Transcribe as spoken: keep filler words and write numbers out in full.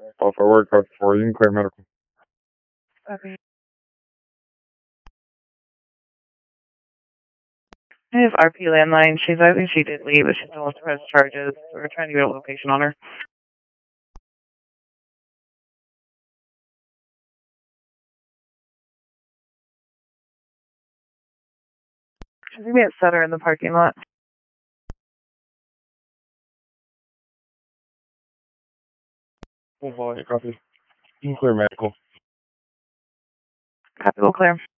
Well, if I work out for you, you can clear medical. Okay. I have R P landline. She's, I think she did leave, but she still wants to press charges. We're trying to get a location on her. She's gonna be at Sutter in the parking lot. Full volume, copy. You can clear medical. Copy, will clear.